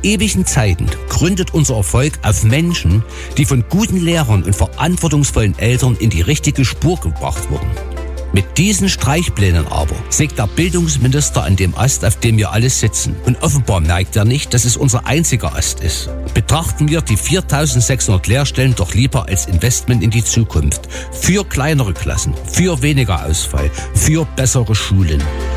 ewigen Zeiten gründet unser Erfolg auf Menschen, die von guten Lehrern und verantwortungsvollen Eltern in die richtige Spur gebracht wurden. Mit diesen Streichplänen aber sägt der Bildungsminister an dem Ast, auf dem wir alle sitzen. Und offenbar merkt er nicht, dass es unser einziger Ast ist. Betrachten wir die 4.600 Lehrstellen doch lieber als Investment in die Zukunft. Für kleinere Klassen, für weniger Ausfall, für bessere Schulen.